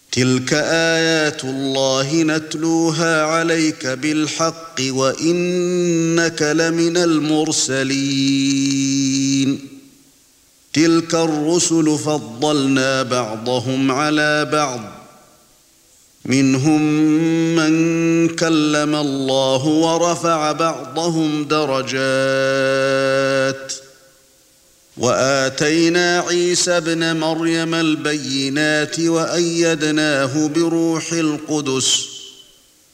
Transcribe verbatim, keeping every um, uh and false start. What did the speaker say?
تِلْكَ آيَاتُ اللَّهِ نَتْلُوهَا عَلَيْكَ بِالْحَقِّ وَإِنَّكَ لَمِنَ الْمُرْسَلِينَ تِلْكَ الرُّسُلُ فَضَّلْنَا بَعْضَهُمْ عَلَى بَعْضٍ مِنْهُمْ مَنْ كَلَّمَ اللَّهُ وَرَفَعَ بَعْضَهُمْ دَرَجَاتٍ وَآتَيْنَا عِيسَى ابْنَ مَرْيَمَ الْبَيِّنَاتِ وَأَيَّدْنَاهُ بِرُوحِ الْقُدُسِ